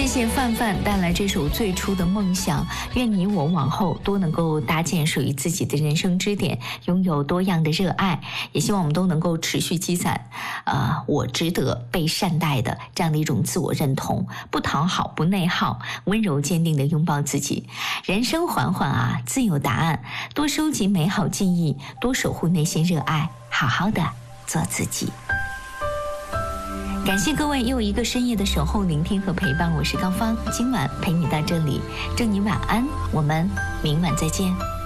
谢谢范范带来这首最初的梦想，愿你我往后都能够搭建属于自己的人生支点，拥有多样的热爱，也希望我们都能够持续积攒我值得被善待的这样的一种自我认同，不讨好不内耗，温柔坚定地拥抱自己。人生缓缓啊，自有答案，多收集美好记忆，多守护内心热爱，好好的做自己。感谢各位又一个深夜的守候聆听和陪伴，我是高芳，今晚陪你到这里，祝你晚安，我们明晚再见。